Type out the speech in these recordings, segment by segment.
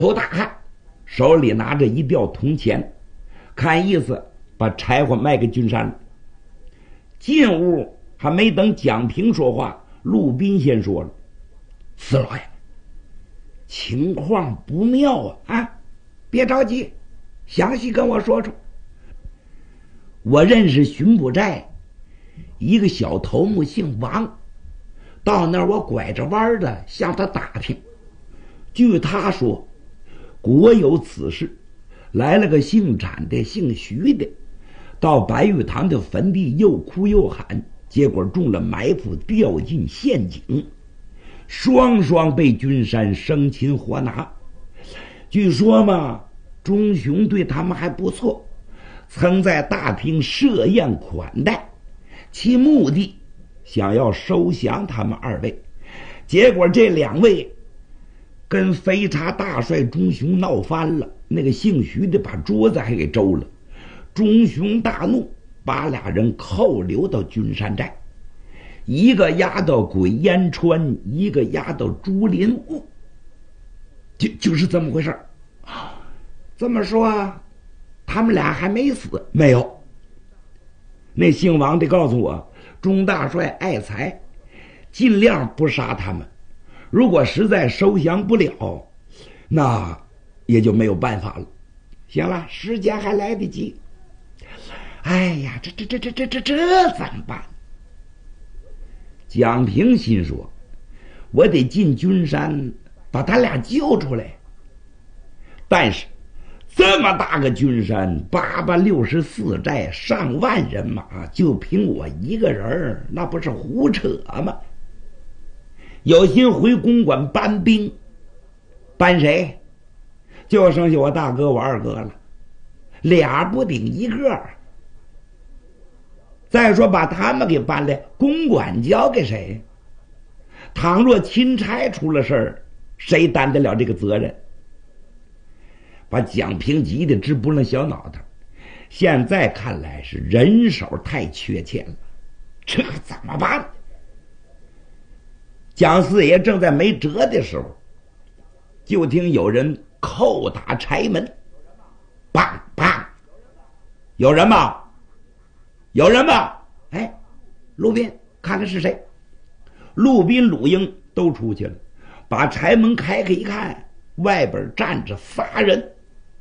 头大汉，手里拿着一吊铜钱，看意思把柴火卖给君山了。进屋还没等蒋平说话，陆斌先说了：“四老爷，情况不妙啊！别着急，详细跟我说说。我认识巡捕寨一个小头目，姓王，到那儿我拐着弯的向他打听。据他说，国有此事，来了个姓展的、姓徐的，到白玉堂的坟地又哭又喊，结果中了埋伏，掉进陷阱，双双被君山生擒活拿。据说嘛，钟雄对他们还不错，曾在大厅设宴款待，其目的想要收降他们二位。结果这两位跟飞叉大帅钟雄闹翻了，那个姓徐的把桌子还给周了。钟雄大怒，把俩人扣留到君山寨，一个押到鬼烟川，一个押到竹林坞。就是这么回事啊。这么说他们俩还没死？没有。那姓王的告诉我，钟大帅爱财，尽量不杀他们，如果实在收降不了，那也就没有办法了。行了，时间还来得及。哎呀，这怎么办？蒋平心说，我得进君山把他俩救出来。但是这么大个君山，864寨，上万人马，就凭我一个人，那不是胡扯吗？有心回公馆搬兵，搬谁？就剩下我大哥我二哥了，俩不顶一个。再说把他们给搬来，公馆交给谁？倘若钦差出了事儿，谁担得了这个责任？把蒋平急得直不楞小脑袋。现在看来是人手太缺欠了，这怎么办？蒋四爷正在没辙的时候，就听有人叩打柴门，梆梆，有人吗？有人吗？哎，陆斌，看看是谁。陆斌、鲁英都出去了，把柴门开开一看，外边站着仨人。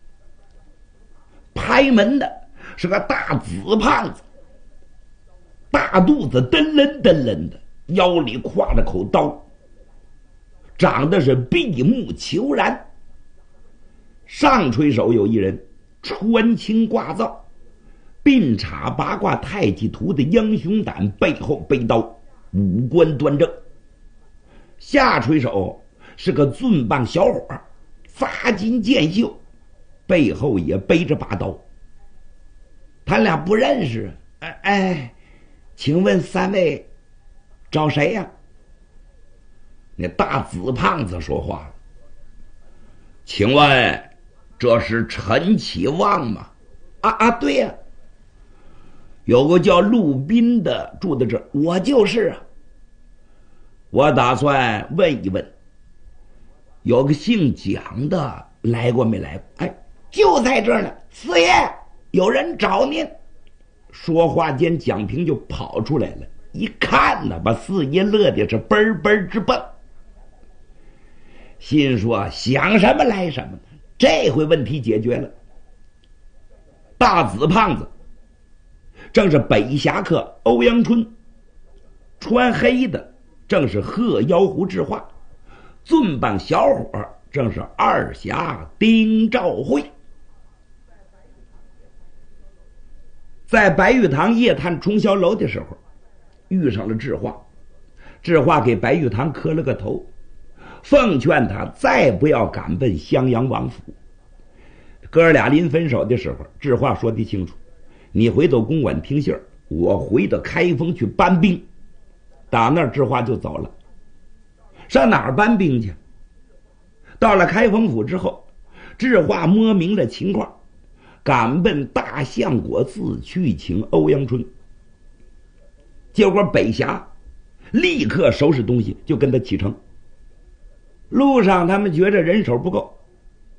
拍门的是个大紫胖子，大肚子噔楞噔楞的，腰里挎着口刀，长得是闭目求然。上垂手有一人，穿青挂皂，鬓插八卦太极图的英雄胆，背后背刀，五官端正。下垂手是个俊棒小伙，发金剑袖，背后也背着把刀。他俩不认识。哎，请问三位找谁呀？那大紫胖子说话了：“请问这是陈启旺吗？”对呀。有个叫陆斌的住在这儿，我就是啊。我打算问一问，有个姓蒋的来过没来过？哎，就在这儿呢，四爷，有人找您。说话间，蒋平就跑出来了，一看呢，把四爷乐的是奔奔直蹦，心说想什么来什么呢，这回问题解决了。大紫胖子正是北侠客欧阳春，穿黑的正是鹤妖狐智化，俊棒小伙正是二侠丁兆辉。在白玉堂夜探冲霄楼的时候，遇上了智化。智化给白玉堂磕了个头，奉劝他再不要赶奔襄阳王府。哥俩临分手的时候，智化说得清楚，你回到公馆听信儿，我回到开封去搬兵。打那儿智化就走了。上哪儿搬兵去？到了开封府之后，智化摸明了情况，赶奔大相国寺去请欧阳春。结果北侠立刻收拾东西就跟他启程。路上他们觉着人手不够，